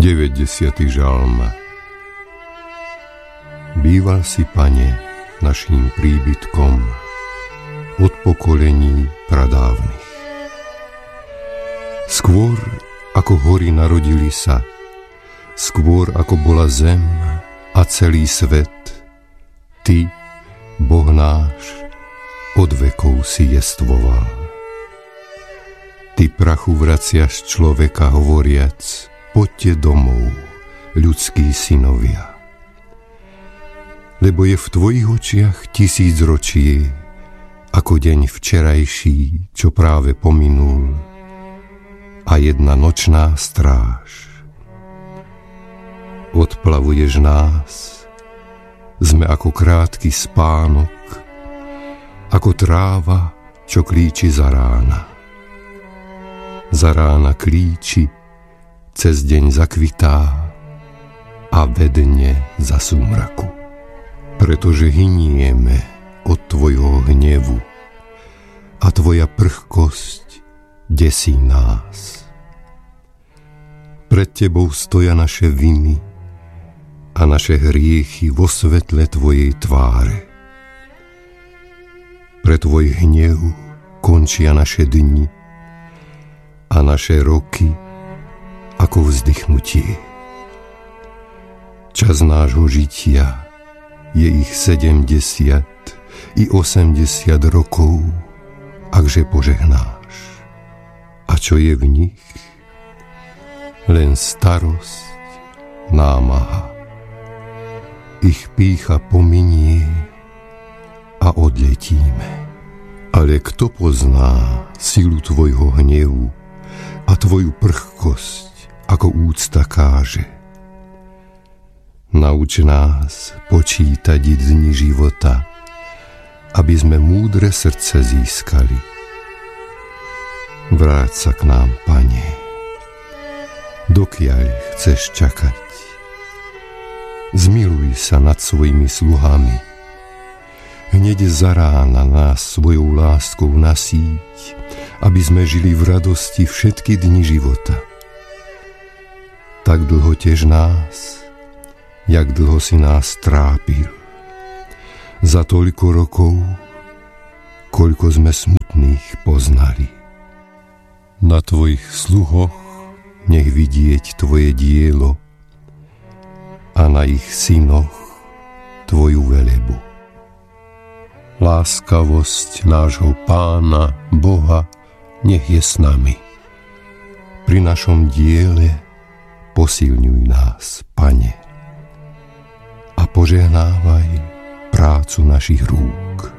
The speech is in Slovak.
90. žalm. Býval si, Pane, naším príbytkom od pokolení pradávnych. Skôr ako hory narodili sa, skôr ako bola zem a celý svet, Ty, Boh náš, od vekov si jestvoval. Ty prachu vraciaš človeka hovoriac: poďte domov, ľudskí synovia. Lebo je v tvojich očiach 1000 ročí, ako deň včerajší, čo práve pominul, a jedna nočná stráž. Odplavuješ nás, sme ako krátky spánok, ako tráva, čo klíči za rána. Za rána klíči, cez deň zakvitá a vedne za súmraku. Pretože hynieme od tvojho hnevu a tvoja prchkosť desí nás. Pred tebou stoja naše viny a naše hriechy vo svetle tvojej tváre. Pre tvoj hnev končia naše dni a naše roky ako vzdychnutie. Čas nášho žitia je ich 70 i 80 rokov, akže požehnáš. A čo je v nich? Len starosť, námaha. Ich pýcha pominie a odletíme. Ale kto pozná silu tvojho hnevu a tvoju prchkosť, ako úcta káže? Nauč nás počítať dni života, aby sme múdre srdce získali. Vráť sa k nám, Pane. Dokiaľ chceš čakať? Zmiluj sa nad svojimi sluhami. Hneď za rána nás svojou láskou nasýť, aby sme žili v radosti všetky dni života. Tak dlho tež nás, jak dlho si nás trápil. Za toľko rokov, koľko sme smutných poznali. Na tvojich sluhoch nech vidieť tvoje dielo a na ich synoch tvoju velebu. Láskavosť nášho Pána Boha nech je s nami. Pri našom diele posilňuj nás, Pane, a požehnávaj prácu našich rúk.